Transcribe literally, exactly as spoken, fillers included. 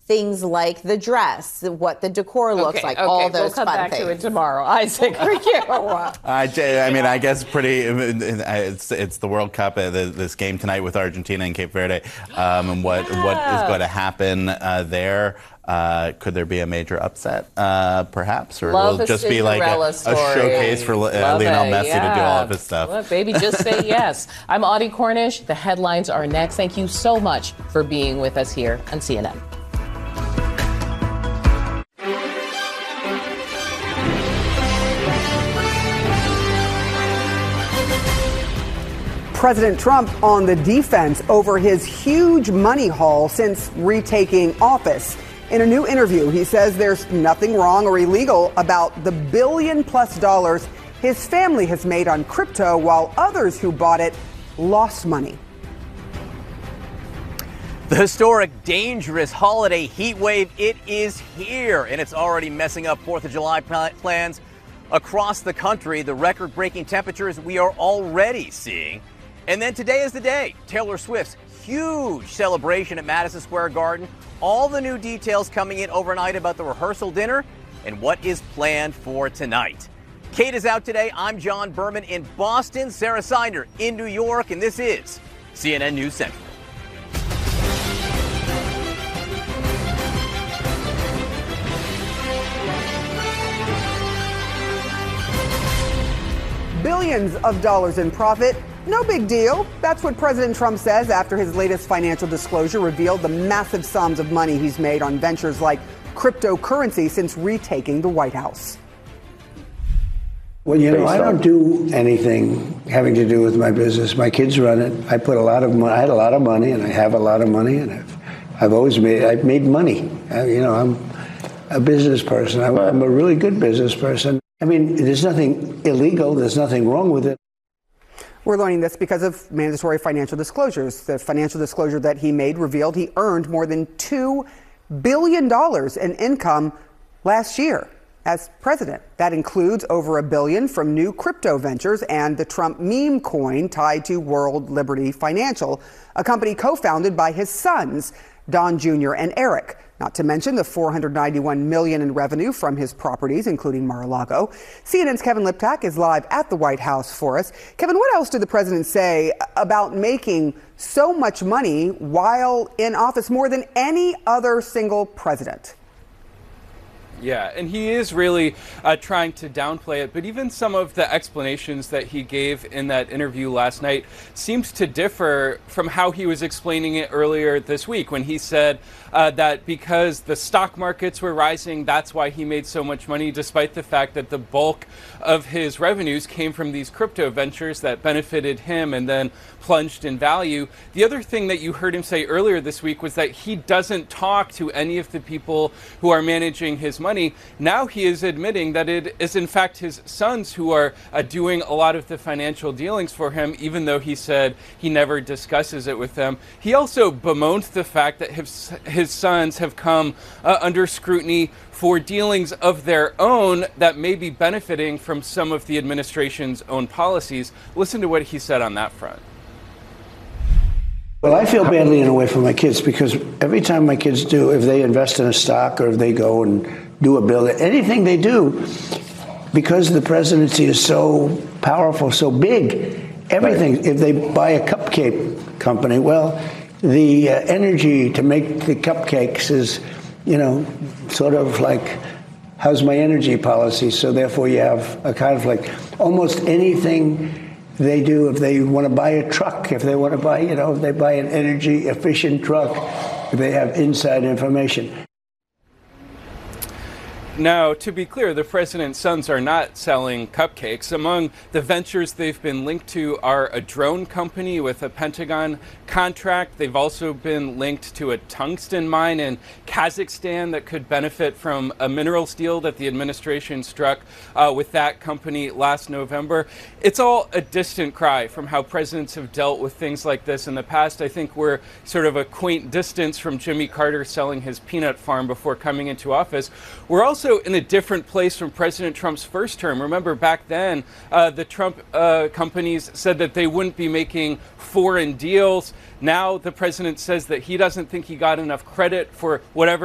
things like the dress, what the decor looks okay, like, okay. all those we'll come fun back things. to it tomorrow. Isaac, for you. I, I mean, I guess pretty. It's it's the World Cup, uh, this game tonight with Argentina and Cape Verde, um, and what yeah. what is going to happen uh, there. Uh, could there be a major upset, uh, perhaps, or Love will it just be like a, a showcase for uh, Lionel Messi yeah. to do all of his stuff? Look, baby, just say yes. I'm Audie Cornish. The headlines are next. Thank you so much for being with us here on C N N. President Trump on the defense over his huge money haul since retaking office. In a new interview, he says there's nothing wrong or illegal about the billion plus dollars his family has made on crypto, while others who bought it lost money. The historic, dangerous holiday heat wave, it is here, and it's already messing up fourth of July plans across the country. The record-breaking temperatures we are already seeing. And then today is the day. Taylor Swift's huge celebration at Madison Square Garden. All the new details coming in overnight about the rehearsal dinner and what is planned for tonight. Kate is out today. I'm John Berman in Boston. Sarah Seiner in New York. And this is C N N News Central. Billions of dollars in profit. No big deal. That's what President Trump says after his latest financial disclosure revealed the massive sums of money he's made on ventures like cryptocurrency since retaking the White House. Well, you know, I don't do anything having to do with my business. My kids run it. I put a lot of money. I had a lot of money, and I have a lot of money, and I've, I've always made. I've made money. I, you know, I'm a business person. I'm, I'm a really good business person. I mean, there's nothing illegal. There's nothing wrong with it. We're learning this because of mandatory financial disclosures. The financial disclosure that he made revealed he earned more than two billion dollars in income last year as president. That includes over a billion from new crypto ventures and the Trump meme coin tied to World Liberty Financial, a company co-founded by his sons, Don Junior and Eric. Not to mention the four hundred ninety-one million dollars in revenue from his properties, including Mar-a-Lago. C N N's Kevin Liptak is live at the White House for us. Kevin, what else did the president say about making so much money while in office, more than any other single president? Yeah, and he is really uh, trying to downplay it, but even some of the explanations that he gave in that interview last night seems to differ from how he was explaining it earlier this week when he said uh, that because the stock markets were rising, that's why he made so much money, despite the fact that the bulk of his revenues came from these crypto ventures that benefited him and then plunged in value. The other thing that you heard him say earlier this week was that he doesn't talk to any of the people who are managing his money. Now he is admitting that it is in fact his sons who are uh, doing a lot of the financial dealings for him, even though he said he never discusses it with them. He also bemoaned the fact that his, his sons have come uh, under scrutiny for dealings of their own that may be benefiting from some of the administration's own policies. Listen to what he said on that front. Well, I feel badly in a way for my kids because every time my kids do, if they invest in a stock or if they go and do a bill, anything they do, because the presidency is so powerful, so big, everything, if they buy a cupcake company, well, the uh, energy to make the cupcakes is, you know, sort of like, how's my energy policy? So therefore you have a conflict. Almost anything they do, if they want to buy a truck, if they want to buy, you know, if they buy an energy efficient truck, they have inside information. Now, to be clear, the president's sons are not selling cupcakes. Among the ventures they've been linked to are a drone company with a Pentagon contract. They've also been linked to a tungsten mine in Kazakhstan that could benefit from a minerals deal that the administration struck uh, with that company last November. It's all a distant cry from how presidents have dealt with things like this in the past. I think we're sort of a quaint distance from Jimmy Carter selling his peanut farm before coming into office. We're also in a different place from President Trump's first term. Remember, back then, uh, the Trump uh, companies said that they wouldn't be making foreign deals. Now the president says that he doesn't think he got enough credit for whatever